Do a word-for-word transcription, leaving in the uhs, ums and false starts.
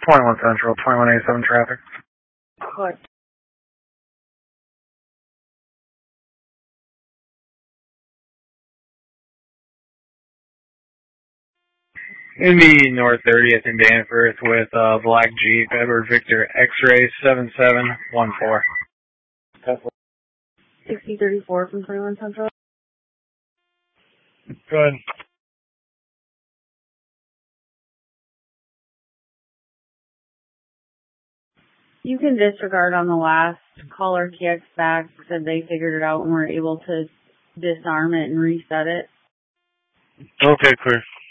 twenty-one Central, twenty-one eighty-seven traffic. What? Indy North thirtieth in Danforth with uh, Black Jeep, Edward Victor X-Ray seven seven one four. sixty thirty-four from twenty-one Central. Good. You can disregard on the last caller. K X back said they figured it out and were able to disarm it and reset it. Okay, clear.